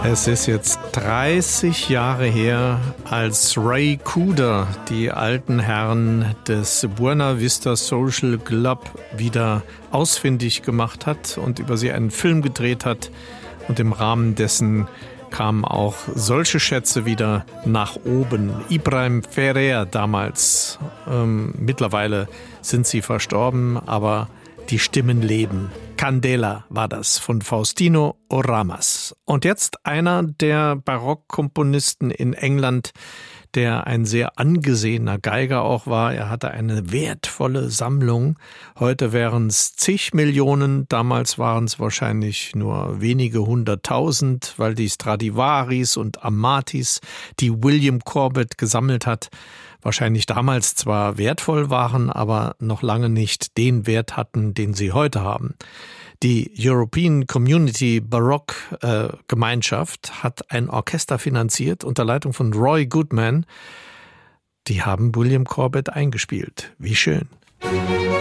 Es ist jetzt 30 Jahre her, als Ray Cooder die alten Herren des Buena Vista Social Club wieder ausfindig gemacht hat und über sie einen Film gedreht hat. Und im Rahmen dessen kamen auch solche Schätze wieder nach oben. Ibrahim Ferrer damals, mittlerweile sind sie verstorben, aber die Stimmen leben. Candela war das von Faustino Oramas. Und jetzt einer der Barockkomponisten in England, der ein sehr angesehener Geiger auch war. Er hatte eine wertvolle Sammlung. Heute wären es zig Millionen, damals waren es wahrscheinlich nur wenige 100.000, weil die Stradivaris und Amatis, die William Corbett gesammelt hat, wahrscheinlich damals zwar wertvoll waren, aber noch lange nicht den Wert hatten, den sie heute haben. Die European Community Baroque Gemeinschaft hat ein Orchester finanziert unter Leitung von Roy Goodman. Die haben William Corbett eingespielt. Wie schön.